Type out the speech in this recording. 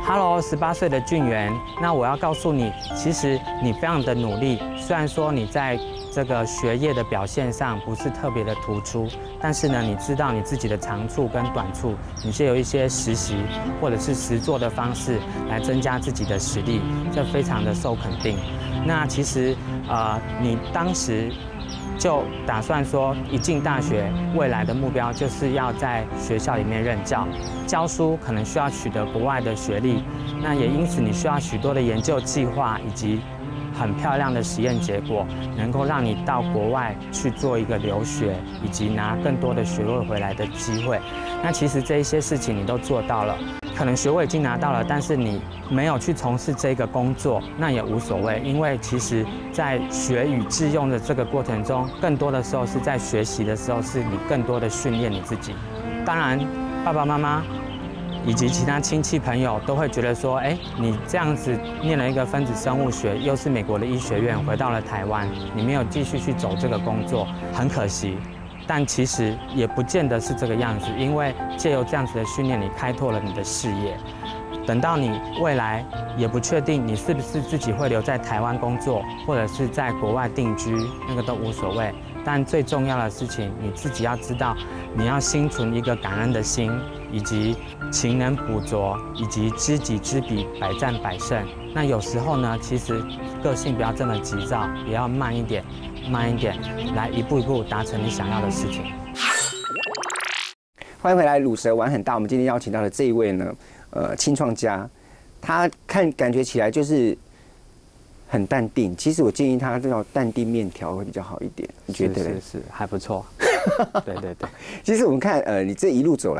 Hello， 18岁的俊元，那我要告诉你，其实你非常的努力，虽然说你在这个学业的表现上不是特别的突出，但是呢，你知道你自己的长处跟短处，你是有一些实习或者是实作的方式来增加自己的实力，这非常的受肯定。那其实你当时就打算说，一进大学，未来的目标就是要在学校里面任教，教书可能需要取得国外的学历，那也因此你需要许多的研究计划以及很漂亮的实验结果，能够让你到国外去做一个留学，以及拿更多的学位回来的机会。那其实这一些事情你都做到了。可能学位已经拿到了，但是你没有去从事这个工作，那也无所谓，因为其实在学以致用的这个过程中，更多的时候是在学习的时候，是你更多的训练你自己。当然，爸爸妈妈以及其他亲戚朋友都会觉得说，你这样子念了一个分子生物学，又是美国的医学院，回到了台湾，你没有继续去走这个工作，很可惜。但其实也不见得是这个样子，因为借由这样子的训练，你开拓了你的视野。等到你未来也不确定你是不是自己会留在台湾工作，或者是在国外定居，那个都无所谓。但最重要的事情，你自己要知道，你要心存一个感恩的心，以及勤能补拙，以及知己知彼，百战百胜。那有时候呢，其实个性不要这么急躁，也要慢一点。慢一点，来一步一步达成你想要的事情。 欢迎回来，鲁蛇玩很大。我们今天邀请到的这一位呢，青创家，他感觉起来就是很淡定。其实我建议他这种淡定面条会比较好一点，你觉得呢？ 是，还不错。对。 其实我们看，你这一路走来。